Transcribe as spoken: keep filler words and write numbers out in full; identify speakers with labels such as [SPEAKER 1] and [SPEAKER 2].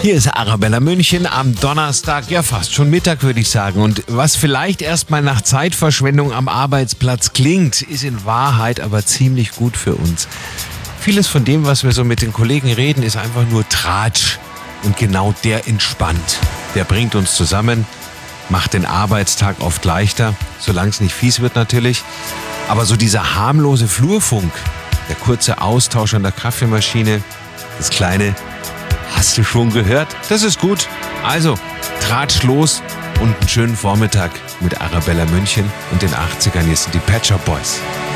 [SPEAKER 1] Hier ist Arabella München am Donnerstag, ja fast schon Mittag würde ich sagen. Und was vielleicht erstmal nach Zeitverschwendung am Arbeitsplatz klingt, ist in Wahrheit aber ziemlich gut für uns. Vieles von dem, was wir so mit den Kollegen reden, ist einfach nur Tratsch. Und genau der entspannt. Der bringt uns zusammen, macht den Arbeitstag oft leichter, solange es nicht fies wird natürlich. Aber so dieser harmlose Flurfunk, der kurze Austausch an der Kaffeemaschine, das kleine "Hast du schon gehört?", das ist gut. Also, tratsch los und einen schönen Vormittag mit Arabella München und den achtzigern. Hier sind die Pet Shop Boys.